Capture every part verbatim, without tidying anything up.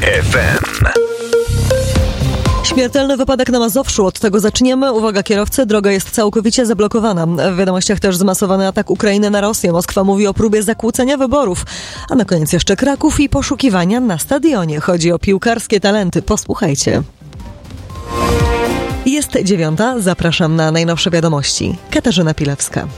F M. Śmiertelny wypadek na Mazowszu. Od tego zaczniemy. Uwaga kierowcy, droga jest całkowicie zablokowana. W wiadomościach też zmasowany atak Ukrainy na Rosję. Moskwa mówi o próbie zakłócenia wyborów. A na koniec jeszcze Kraków i poszukiwania na stadionie. Chodzi o piłkarskie talenty. Posłuchajcie. Jest dziewiąta. Zapraszam na najnowsze wiadomości. Katarzyna Pilewska.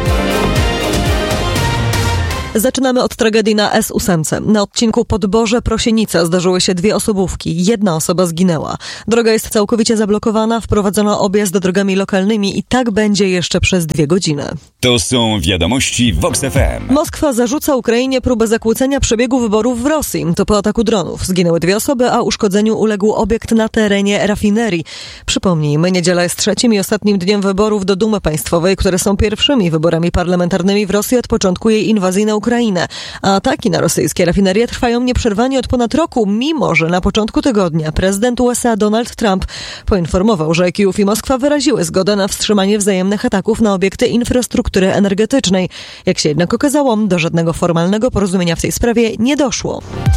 Zaczynamy od tragedii na S osiem. Na odcinku Podborze-Prosienica zdarzyły się dwie osobówki. Jedna osoba zginęła. Droga jest całkowicie zablokowana, wprowadzono objazd drogami lokalnymi i tak będzie jeszcze przez dwie godziny. To są wiadomości Vox F M. Moskwa zarzuca Ukrainie próbę zakłócenia przebiegu wyborów w Rosji. To po ataku dronów. Zginęły dwie osoby, a uszkodzeniu uległ obiekt na terenie rafinerii. Przypomnijmy, niedziela jest trzecim i ostatnim dniem wyborów do Dumy Państwowej, które są pierwszymi wyborami parlamentarnymi w Rosji od początku jej inwazji na Ukrainę. A ataki na rosyjskie rafinerie trwają nieprzerwanie od ponad roku, mimo że na początku tygodnia prezydent U S A Donald Trump poinformował, że Kijów i Moskwa wyraziły zgodę na wstrzymanie wzajemnych ataków na obiekty infrastruktury energetycznej. Jak się jednak okazało, do żadnego formalnego porozumienia w tej sprawie nie doszło.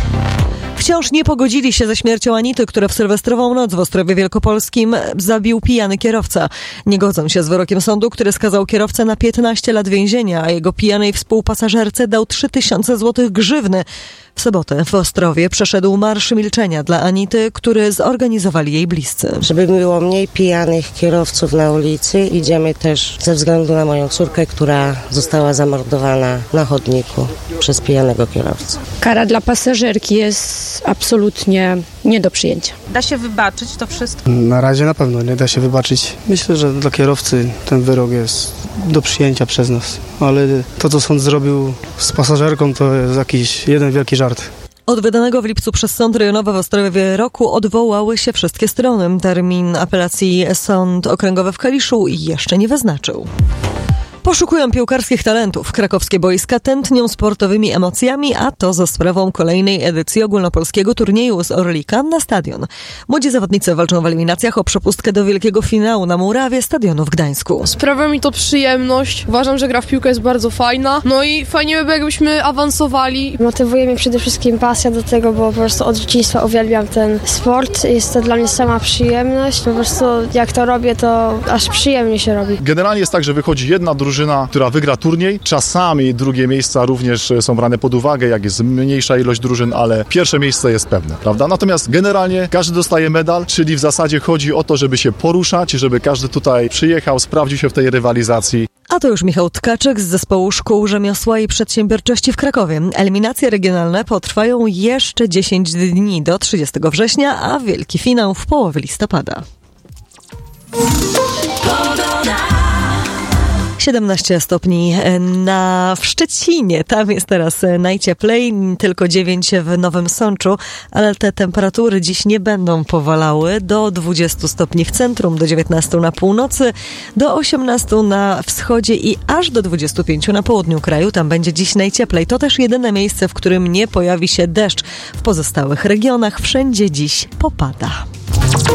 Wciąż nie pogodzili się ze śmiercią Anity, która w sylwestrową noc w Ostrowie Wielkopolskim zabił pijany kierowca. Nie godzą się z wyrokiem sądu, który skazał kierowcę na piętnaście lat więzienia, a jego pijanej współpasażerce dał trzy tysiące złotych grzywny. W sobotę w Ostrowie przeszedł marsz milczenia dla Anity, który zorganizowali jej bliscy. Żeby było mniej pijanych kierowców na ulicy, idziemy też ze względu na moją córkę, która została zamordowana na chodniku przez pijanego kierowcę. Kara dla pasażerki jest absolutnie nie do przyjęcia. Da się wybaczyć to wszystko? Na razie na pewno nie da się wybaczyć. Myślę, że dla kierowcy ten wyrok jest do przyjęcia przez nas, ale to, co sąd zrobił z pasażerką, to jest jakiś jeden wielki żart. Od wydanego w lipcu przez Sąd Rejonowy w Ostrowie wyroku odwołały się wszystkie strony. Termin apelacji Sąd Okręgowy w Kaliszu jeszcze nie wyznaczył. Poszukują piłkarskich talentów. Krakowskie boiska tętnią sportowymi emocjami, a to za sprawą kolejnej edycji ogólnopolskiego turnieju z Orlika na stadion. Młodzi zawodnicy walczą w eliminacjach o przepustkę do wielkiego finału na murawie stadionu w Gdańsku. Sprawia mi to przyjemność. Uważam, że gra w piłkę jest bardzo fajna. No i fajnie by było, jakbyśmy awansowali. Motywuje mnie przede wszystkim pasja do tego, bo po prostu od dzieciństwa uwielbiam ten sport. Jest to dla mnie sama przyjemność. Po prostu jak to robię, to aż przyjemnie się robi. Generalnie jest tak, że wychodzi jedna drużyna, która wygra turniej. Czasami drugie miejsca również są brane pod uwagę, jak jest mniejsza ilość drużyn, ale pierwsze miejsce jest pewne, prawda? Natomiast generalnie każdy dostaje medal, czyli w zasadzie chodzi o to, żeby się poruszać, żeby każdy tutaj przyjechał, sprawdził się w tej rywalizacji. A to już Michał Tkaczyk z Zespołu Szkół Rzemiosła i Przedsiębiorczości w Krakowie. Eliminacje regionalne potrwają jeszcze dziesięć dni do trzydziestego września, a wielki finał w połowie listopada. siedemnaście stopni na w Szczecinie, tam jest teraz najcieplej, tylko dziewięć w Nowym Sączu, ale te temperatury dziś nie będą powalały. Do dwudziestu stopni w centrum, do dziewiętnastu na północy, do osiemnastu na wschodzie i aż do dwudziestu pięciu na południu kraju. Tam będzie dziś najcieplej. To też jedyne miejsce, w którym nie pojawi się deszcz. W pozostałych regionach wszędzie dziś popada.